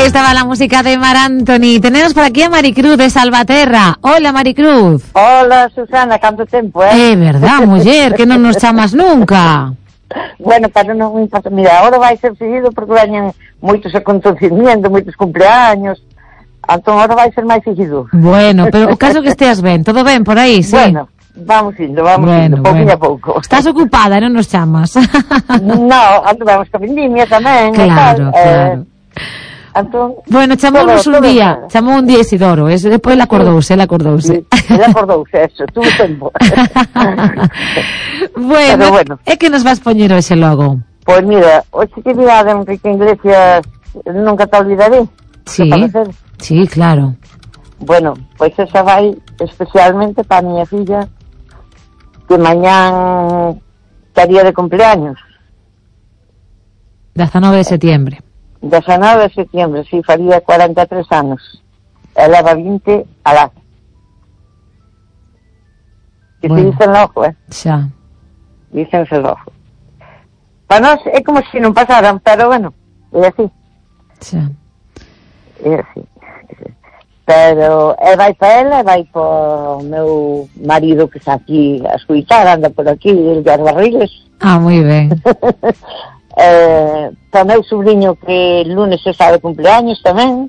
Ahí estaba la música de Mar Anthony. Tenemos por aquí a Maricruz de Salvaterra. Hola, Maricruz. Hola, Susana, canto tempo, verdad, muller, que non nos chamas nunca. Bueno, pero non me importa. Mira, ahora vai ser seguido porque veñen moitos acontecimientos, moitos cumpleaños. Entón, ahora vai ser máis seguido. Bueno, pero o caso que esteas ben, todo ben por aí, sí? Bueno, vamos indo, pouquinho a pouco. Estás ocupada, non nos chamas? No, antes vamos ca vendimia tamén. Claro, claro. Entón, bueno, chamounos un día, chamou un día Isidoro, depois ele acordouse. Ele acordouse, eso, tuvo tempo. bueno, é que nos vas poñer hoxe logo? Pois mira, hoxe que virá de Enrique Iglesias, nunca te olvidaré. Sí, claro. Bueno, pois esa vai especialmente para a miña filla, que mañán estaría de cumpleaños. 19 de septiembre. 19 de septiembre, sí, faría 43 anos. Ela va 20 alá. Que bueno, se dicen logo, xa. Dícense logo. Para nós é como se non pasaran, pero bueno, é así. Xa. É así. Pero vai para ela, vai para o meu marido que está aquí a escuitar, anda por aquí, el de Barriles. Ah, moi ben. Para o meu sobrinho que lunes está de cumpleaños tamén,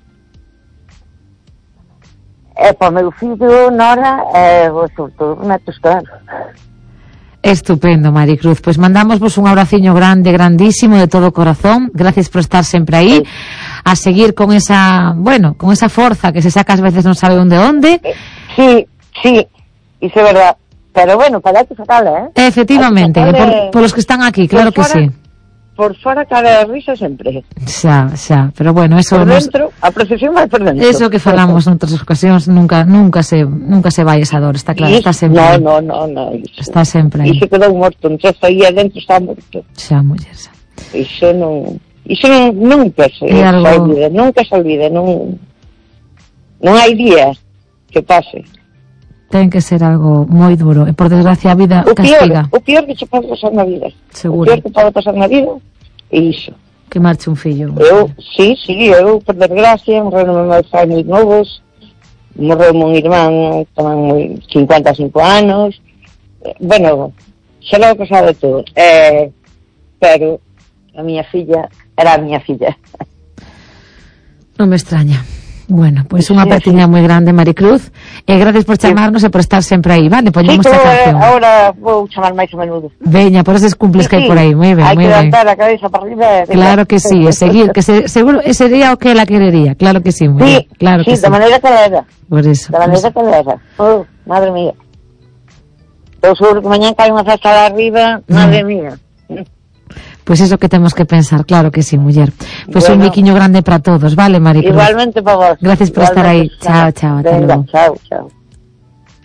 para o meu filho, Nora, sobre todo netos, claro. Estupendo, Maricruz, pois mandamos-vos un abraciño grande, grandísimo, de todo corazón. Gracias por estar sempre aí, a seguir con esa, bueno, con esa forza que se saca ás veces non sabe onde. Sí, iso é verdad, pero bueno, para que sacala, Efectivamente, por los que están aquí, claro que sí. Por fora cara de risa sempre. Xa, pero bueno, eso por dentro, a procesión vai por dentro. Eso que falamos noutras ocasións, nunca se vai esa dor, está claro, está sempre. No, está sempre aí. Iso quedou morto, entón aí adentro está morto. Xa, muller, xa. Iso nunca se olvida, non hai día que pase. Ten que ser algo moi duro, e por desgracia a vida castiga. O peor que se pode pasar na vida. Seguro. O peor que pode pasar na vida é iso. Que marche un fillo. Sí, eu, por desgracia, morreron meus pais moi novos, morreu un irmán tamén 55 anos, bueno, xa logo que sabe todo, pero a miña filla era a miña filla. Non me extraña. Bueno, pois unha apertiña moi grande, Maricruz, e gracias por chamarnos e por estar sempre aí, vale? Poñemos a canción. Ahora vou chamar máis a menudo. Veña, por eses cumples que hai por aí, moi ben, moi ben. Hai que levantar a cabeza para arriba. Claro que sí, e seguir, que seguro sería o que ela querería, claro que sí, moi ben, claro que sí. Sí, da maneira que ela era. Por eso. Da maneira que ela era. Madre mía. Eu seguro que mañán cae unha festa lá arriba, madre mía. Pois eso que temos que pensar, claro que sí, muller. Pois un biquiño grande para todos, vale, Maricruz? Igualmente para vos. Gracias por estar aí. Chao, ata logo. Chao.